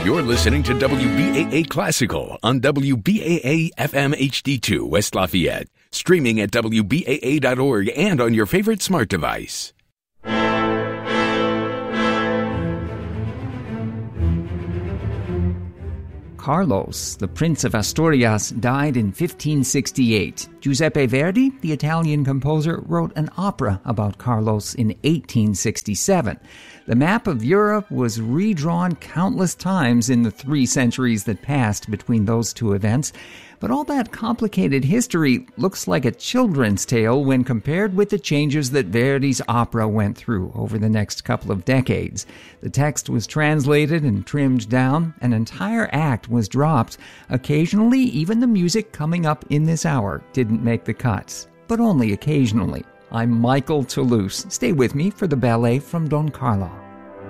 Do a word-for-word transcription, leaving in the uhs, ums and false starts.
You're listening to W B A A Classical on W B A A F M H D two West Lafayette. Streaming at W B A A dot org and on your favorite smart device. Carlos, the Prince of Asturias, died in fifteen sixty-eight. Giuseppe Verdi, the Italian composer, wrote an opera about Carlos in eighteen sixty-seven. The map of Europe was redrawn countless times in the three centuries that passed between those two events. But all that complicated history looks like a children's tale when compared with the changes that Verdi's opera went through over the next couple of decades. The text was translated and trimmed down. An entire act was dropped. Occasionally, even the music coming up in this hour didn't make the cuts, but only occasionally. I'm Michael Toulouse. Stay with me for the ballet from Don Carlo.